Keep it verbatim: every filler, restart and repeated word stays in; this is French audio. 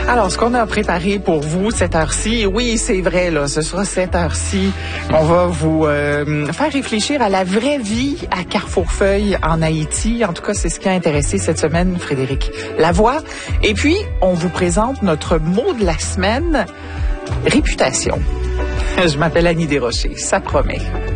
Alors, ce qu'on a préparé pour vous cette heure-ci, oui, c'est vrai, là, ce sera cette heure-ci. On va vous euh, faire réfléchir à la vraie vie à Carrefourfeuille en Haïti. En tout cas, c'est ce qui a intéressé cette semaine Frédéric Lavoie. Et puis, on vous présente notre mot de la semaine, réputation. Je m'appelle Annie Desrochers, ça promet.